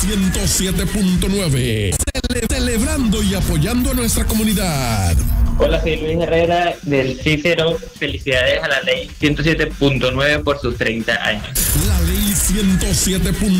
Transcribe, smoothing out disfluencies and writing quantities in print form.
107.9. Celebrando y apoyando a nuestra comunidad. Hola, soy Luis Herrera del Cícero. Felicidades a la ley 107.9 por sus 30 años. La ley 107.9.